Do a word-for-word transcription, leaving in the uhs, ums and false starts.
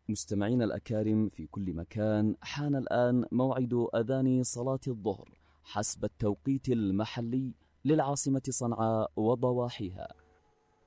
مستمعين الأكارم في كل مكان، حان الآن موعد أذان صلاة الظهر حسب التوقيت المحلي للعاصمة صنعاء وضواحيها.